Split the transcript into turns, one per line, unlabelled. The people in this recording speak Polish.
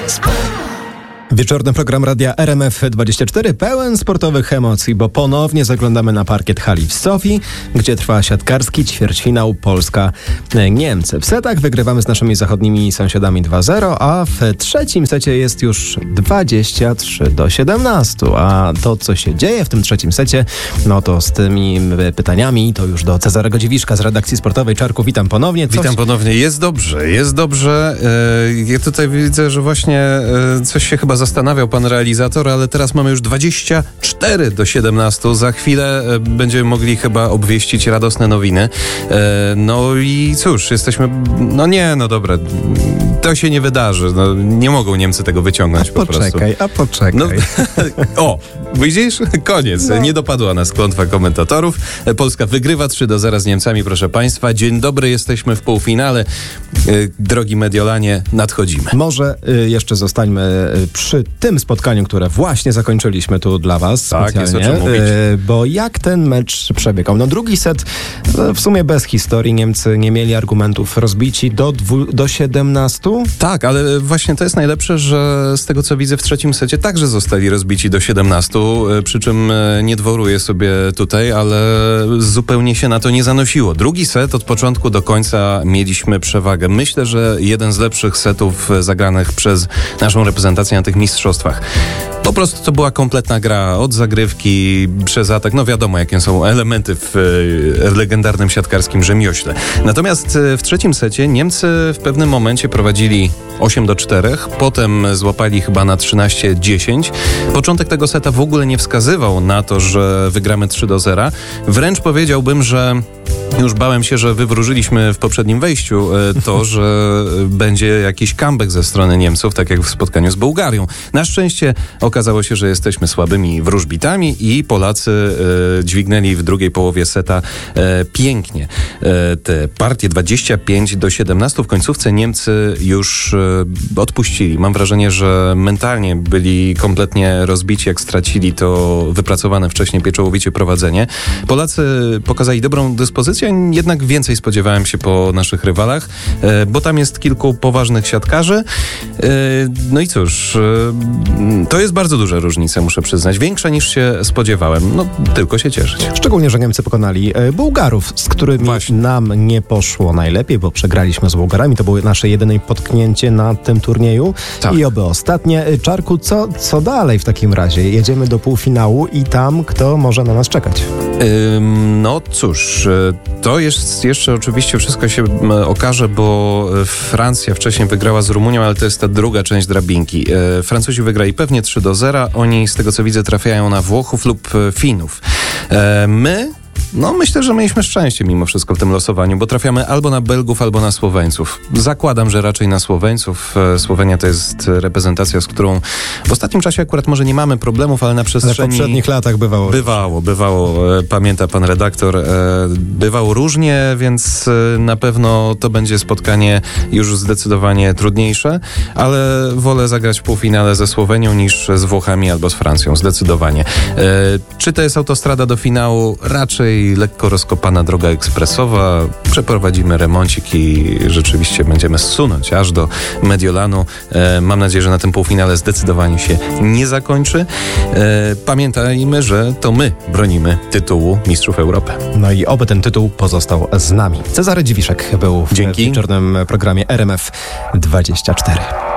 Wieczorny program radia RMF24 pełen sportowych emocji, bo ponownie zaglądamy na parkiet hali w Sofii, gdzie trwa siatkarski ćwierćfinał Polska-Niemcy. W setach wygrywamy z naszymi zachodnimi sąsiadami 2-0, a w trzecim secie jest już 23-17. A to, co się dzieje w tym trzecim secie, no to z tymi pytaniami to już do Cezarego Dziwiszka z redakcji sportowej. Czarku, witam ponownie.
Witam ponownie. Jest dobrze. Ja tutaj widzę, że właśnie coś się chyba zastanawiał pan realizator, ale teraz mamy już 24-17. Za chwilę będziemy mogli chyba obwieścić radosne nowiny. No i cóż, jesteśmy... dobra. To się nie wydarzy. No, nie mogą Niemcy tego wyciągnąć po prostu.
Poczekaj.
No, o, widzisz? Koniec. Nie dopadła nas klątwa komentatorów. Polska wygrywa 3-0 z Niemcami, proszę państwa. Dzień dobry, jesteśmy w półfinale. Drogi Mediolanie, nadchodzimy.
Może jeszcze zostańmy przy tym spotkaniu, które właśnie zakończyliśmy tu dla was.
Tak, jest o czym mówić.
Bo jak ten mecz przebiegał? No drugi set w sumie bez historii. Niemcy nie mieli argumentów, rozbici do 17.
Tak, ale właśnie to jest najlepsze, że z tego co widzę w trzecim secie także zostali rozbici do 17, przy czym nie dworuję sobie tutaj, ale zupełnie się na to nie zanosiło. Drugi set od początku do końca mieliśmy przewagę. Myślę, że jeden z lepszych setów zagranych przez naszą reprezentację na tych mistrzostwach. Po prostu to była kompletna gra od zagrywki przez atak. No wiadomo, jakie są elementy w legendarnym siatkarskim rzemiośle. Natomiast w trzecim secie Niemcy w pewnym momencie prowadzili 8-4, potem złapali chyba na 13-10. Początek tego seta w ogóle nie wskazywał na to, że wygramy 3-0. Wręcz powiedziałbym, że już bałem się, że wywróżyliśmy w poprzednim wejściu to, że będzie jakiś comeback ze strony Niemców, tak jak w spotkaniu z Bułgarią. Na szczęście okazało się, że jesteśmy słabymi wróżbitami i Polacy dźwignęli w drugiej połowie seta pięknie te partie 25-17. W końcówce Niemcy już odpuścili. Mam wrażenie, że mentalnie byli kompletnie rozbici, jak stracili to wypracowane wcześniej pieczołowicie prowadzenie. Polacy pokazali dobrą dyspozycję, jednak więcej spodziewałem się po naszych rywalach, bo tam jest kilku poważnych siatkarzy. No i cóż, to jest bardzo duża różnica, muszę przyznać. Większa niż się spodziewałem. No, tylko się cieszyć.
Szczególnie, że Niemcy pokonali Bułgarów, z którymi nam nie poszło najlepiej, bo przegraliśmy z Bułgarami. To było nasze jedyne potknięcie na tym turnieju. Tak. I oby ostatnie. Czarku, co dalej w takim razie? Jedziemy do półfinału i tam kto może na nas czekać?
No cóż, to jest jeszcze oczywiście wszystko się okaże, bo Francja wcześniej wygrała z Rumunią, ale to jest ta druga część drabinki. Francuzi wygrali pewnie 3-0. Oni, z tego co widzę, trafiają na Włochów lub Finów. Myślę, że mieliśmy szczęście mimo wszystko w tym losowaniu, bo trafiamy albo na Belgów, albo na Słoweńców. Zakładam, że raczej na Słoweńców. Słowenia to jest reprezentacja, z którą w ostatnim czasie akurat może nie mamy problemów, ale na przestrzeni...
Ale w poprzednich latach bywało.
Bywało. Pamięta pan redaktor. Bywało różnie, więc na pewno to będzie spotkanie już zdecydowanie trudniejsze, ale wolę zagrać w półfinale ze Słowenią niż z Włochami albo z Francją. Zdecydowanie. Czy to jest autostrada do finału? Raczej lekko rozkopana droga ekspresowa. Przeprowadzimy remoncik i rzeczywiście będziemy zsunąć aż do Mediolanu. Mam nadzieję, że na tym półfinale zdecydowanie się nie zakończy. Pamiętajmy, że to my bronimy tytułu Mistrzów Europy.
No i oby ten tytuł pozostał z nami. Cezary Dziwiszek był w wieczornym programie RMF24.